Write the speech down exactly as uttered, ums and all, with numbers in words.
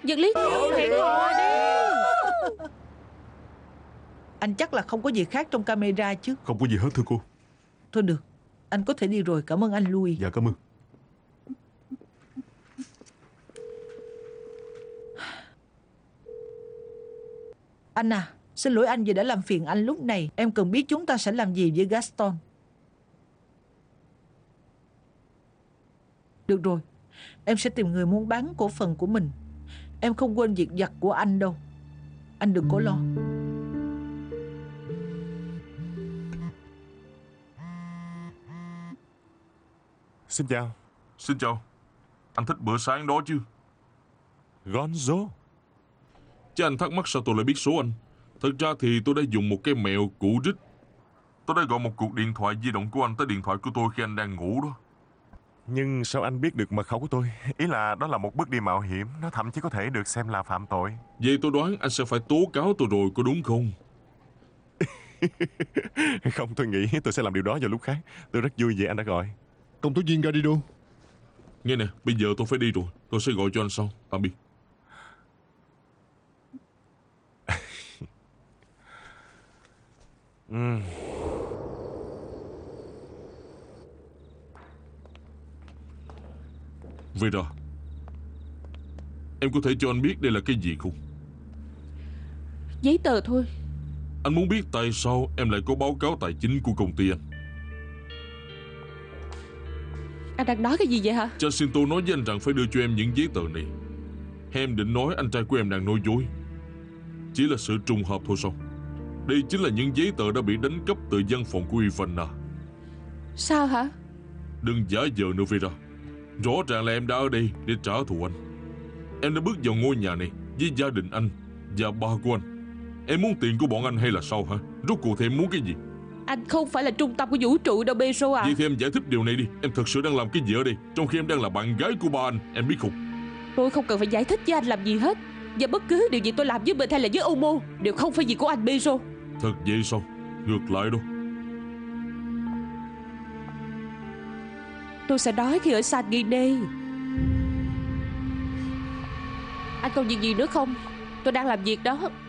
Vật lý thiên hẹn hò đi. Anh chắc là không có gì khác trong camera chứ? Không có gì hết thưa cô. Thôi được, anh có thể đi rồi. Cảm ơn anh Louis. Dạ cảm ơn. Anh à, xin lỗi anh vì đã làm phiền anh lúc này. Em cần biết chúng ta sẽ làm gì với Gaston. Được rồi, em sẽ tìm người muốn bán cổ phần của mình. Em không quên việc vặt của anh đâu. Anh đừng có lo. Xin chào. Xin chào. Anh thích bữa sáng đó chứ? Gonzo. Chứ anh thắc mắc sao tôi lại biết số anh. Thật ra thì tôi đã dùng một cái mẹo cũ rích. Tôi đã gọi một cuộc điện thoại di động của anh tới điện thoại của tôi khi anh đang ngủ đó. Nhưng sao anh biết được mật khẩu của tôi? Ý là đó là một bước đi mạo hiểm. Nó thậm chí có thể được xem là phạm tội. Vậy tôi đoán anh sẽ phải tố cáo tôi rồi, có đúng không? Không, tôi nghĩ tôi sẽ làm điều đó vào lúc khác. Tôi rất vui vì anh đã gọi. Công tố viên Garrido. Nghe nè, bây giờ tôi phải đi rồi. Tôi sẽ gọi cho anh sau. Tạm biệt. uhm. Vera, em có thể cho anh biết đây là cái gì không? Giấy tờ thôi. Anh muốn biết tại sao em lại có báo cáo tài chính của công ty anh. Anh đang nói cái gì vậy hả? Jacinto nói với anh rằng phải đưa cho em những giấy tờ này. Em định nói anh trai của em đang nói dối. Chỉ là sự trùng hợp thôi sao? Đây chính là những giấy tờ đã bị đánh cắp từ văn phòng của Ivana. Sao hả? Đừng giả vờ nữa Vera. Rõ ràng là em đã ở đây để trả thù anh. Em đã bước vào ngôi nhà này với gia đình anh và ba của anh. Em muốn tiền của bọn anh hay là sao hả? Rốt cuộc thì em muốn cái gì? Anh không phải là trung tâm của vũ trụ đâu Pedro à. Vậy thì em giải thích điều này đi. Em thật sự đang làm cái gì ở đây, trong khi em đang là bạn gái của ba anh, em biết không? Tôi không cần phải giải thích với anh làm gì hết. Và bất cứ điều gì tôi làm với mình hay là với Omo đều không phải việc của anh Pedro. Thật vậy sao? Ngược lại đâu. Tôi sẽ nói khi ở San Guinea. Anh còn việc gì nữa không? Tôi đang làm việc đó.